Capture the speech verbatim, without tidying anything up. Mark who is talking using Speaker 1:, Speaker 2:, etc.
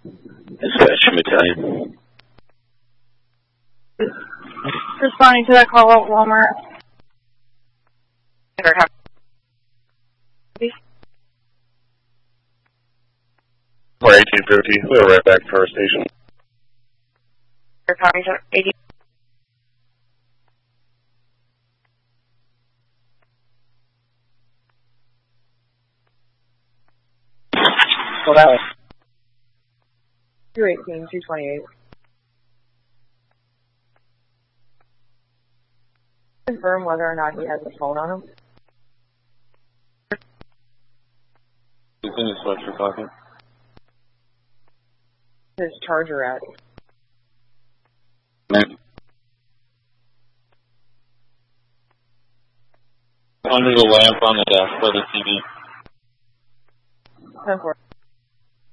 Speaker 1: Dispatch battalion.
Speaker 2: Responding to that call out Walmart.
Speaker 3: For eighteen fifty, we're right back to our station.
Speaker 2: eighty.
Speaker 4: Well, that was two eighteen, two twenty-eight. Confirm whether or not he has a phone on him.
Speaker 3: He's in his sweatshirt pocket.
Speaker 4: His charger at.
Speaker 3: Man. Under the lamp on the desk by the T V.
Speaker 4: ten four.